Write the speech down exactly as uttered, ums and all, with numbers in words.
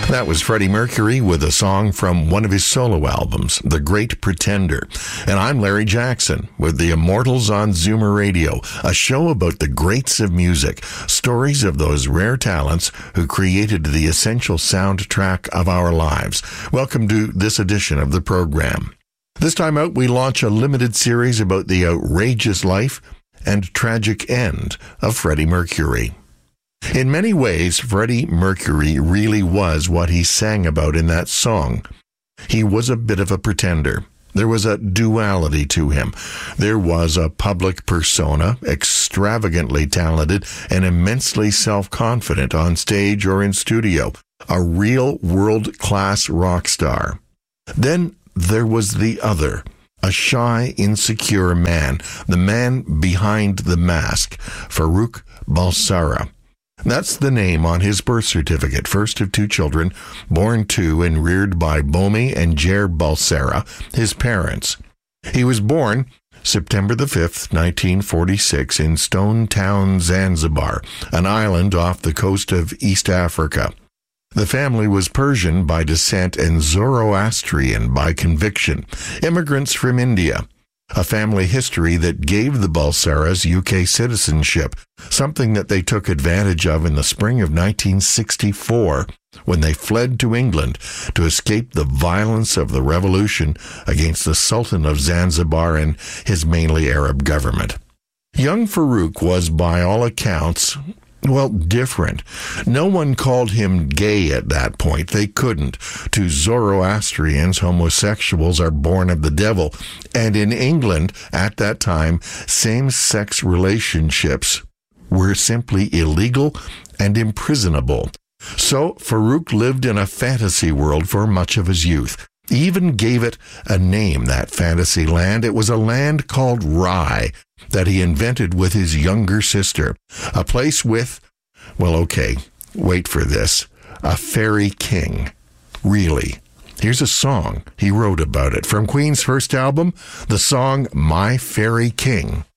That was Freddie Mercury with a song from one of his solo albums, The Great Pretender. And I'm Larry Jackson with the Immortals on Zoomer Radio, a show about the greats of music, stories of those rare talents who created the essential soundtrack of our lives. Welcome to this edition of the program. This time out, we launch a limited series about the outrageous life and tragic end of Freddie Mercury. In many ways, Freddie Mercury really was what he sang about in that song. He was a bit of a pretender. There was a duality to him. There was a public persona, extravagantly talented and immensely self-confident on stage or in studio, a real world-class rock star. Then there was the other, a shy, insecure man, the man behind the mask, Farrokh Bulsara. That's the name on his birth certificate, first of two children, born to and reared by Bomi and Jair Bulsara, his parents. He was born September the fifth, nineteen forty-six, in Stone Town, Zanzibar, an island off the coast of East Africa. The family was Persian by descent and Zoroastrian by conviction, immigrants from India. A family history that gave the Bulsaras U K citizenship, something that they took advantage of in the spring of nineteen sixty-four when they fled to England to escape the violence of the revolution against the Sultan of Zanzibar and his mainly Arab government. Young Farrokh was, by all accounts, well, different. No one called him gay at that point. They couldn't. To Zoroastrians, homosexuals are born of the devil. And in England, at that time, same-sex relationships were simply illegal and imprisonable. So Farrokh lived in a fantasy world for much of his youth. He even gave it a name, that fantasy land. It was a land called Rye that he invented with his younger sister. A place with, well, okay, wait for this, a fairy king. Really. Here's a song he wrote about it. From Queen's first album, the song My Fairy King.